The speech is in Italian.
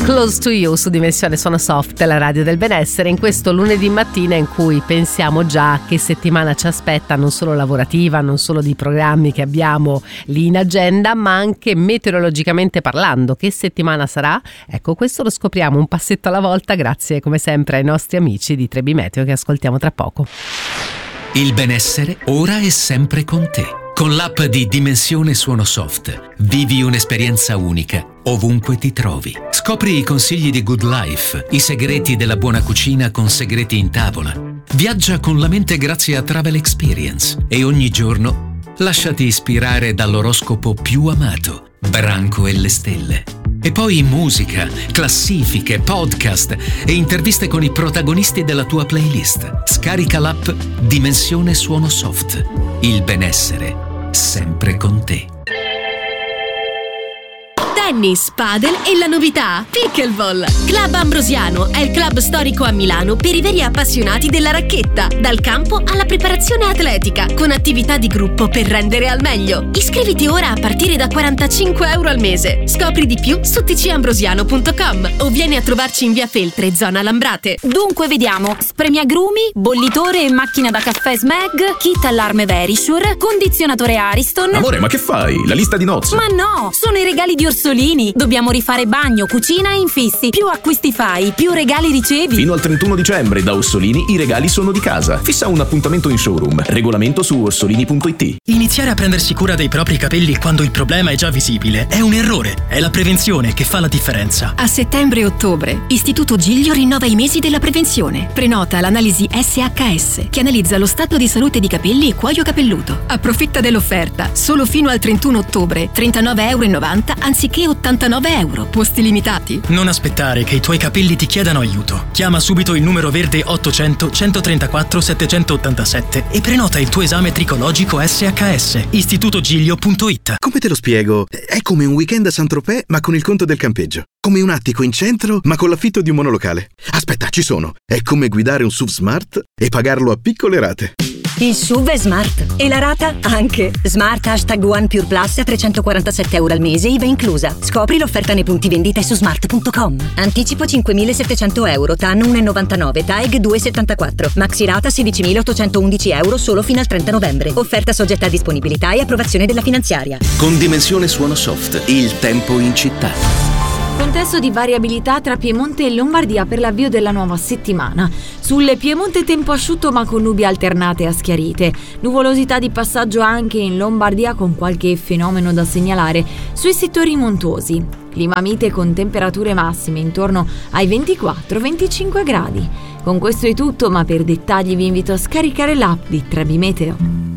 Close to You su Dimensione Suono Soft, la radio del benessere, in questo lunedì mattina in cui pensiamo già a che settimana ci aspetta, non solo lavorativa, non solo di programmi che abbiamo lì in agenda, ma anche meteorologicamente parlando. Che settimana sarà? Ecco, questo lo scopriamo un passetto alla volta, grazie come sempre ai nostri amici di Trebi Meteo che ascoltiamo tra poco. Il benessere ora è sempre con te. Con l'app di Dimensione Suono Soft vivi un'esperienza unica ovunque ti trovi. Scopri i consigli di Good Life, i segreti della buona cucina con segreti in tavola. Viaggia con la mente grazie a Travel Experience e ogni giorno lasciati ispirare dall'oroscopo più amato, Branco e le stelle. E poi musica, classifiche, podcast e interviste con i protagonisti della tua playlist. Scarica l'app Dimensione Suono Soft. Il benessere sempre con te. Tennis, padel e la novità Pickleball. Club Ambrosiano è il club storico a Milano per i veri appassionati della racchetta, dal campo alla preparazione atletica, con attività di gruppo per rendere al meglio. Iscriviti ora a partire da €45 al mese. Scopri di più su tcambrosiano.com o vieni a trovarci in via Feltre, zona Lambrate. Dunque vediamo: spremiagrumi, bollitore e macchina da caffè Smeg, kit allarme Verisure, condizionatore Ariston. Amore, ma che fai? La lista di nozze? Ma no, sono i regali di Orsolini. Dobbiamo rifare bagno, cucina e infissi. Più acquisti fai, più regali ricevi. Fino al 31 dicembre da Orsolini i regali sono di casa. Fissa un appuntamento in showroom. Regolamento su orsolini.it. Iniziare a prendersi cura dei propri capelli quando il problema è già visibile è un errore. È la prevenzione che fa la differenza. A settembre e ottobre, Istituto Giglio rinnova i mesi della prevenzione. Prenota l'analisi SHS, che analizza lo stato di salute di capelli e cuoio capelluto. Approfitta dell'offerta. Solo fino al 31 ottobre, €39,90 anziché €89. Posti limitati. Non aspettare che i tuoi capelli ti chiedano aiuto. Chiama subito il numero verde 800 134 787 e prenota il tuo esame tricologico SHS. istitutogiglio.it. Come te lo spiego? È come un weekend a Saint-Tropez ma con il conto del campeggio. Come un attico in centro ma con l'affitto di un monolocale. Aspetta, ci sono. È come guidare un SUV Smart e pagarlo a piccole rate. Il SUV è Smart e la rata anche. Smart #One Pure Plus a €347 al mese, IVA inclusa. Scopri l'offerta nei punti vendita su smart.com. Anticipo €5.700, TAN 1,99, TAEG 2,74. Maxi rata €16.811 solo fino al 30 novembre. Offerta soggetta a disponibilità e approvazione della finanziaria. Con Dimensione Suono Soft, il tempo in città. Contesto di variabilità tra Piemonte e Lombardia per l'avvio della nuova settimana. Sul Piemonte tempo asciutto ma con nubi alternate a schiarite. Nuvolosità di passaggio anche in Lombardia con qualche fenomeno da segnalare sui settori montuosi. Clima mite con temperature massime intorno ai 24-25 gradi. Con questo è tutto, ma per dettagli vi invito a scaricare l'app di Trebi Meteo.